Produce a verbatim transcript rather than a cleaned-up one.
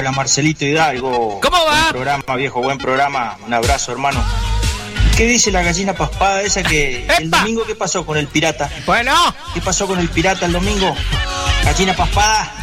Hola, Marcelito Hidalgo. ¿Cómo va? Buen programa, viejo, buen programa. Un abrazo, hermano. ¿Qué dice la gallina paspada esa que ¡Epa! el domingo qué pasó con el pirata? Bueno. ¿Qué pasó con el pirata el domingo? Gallina paspada.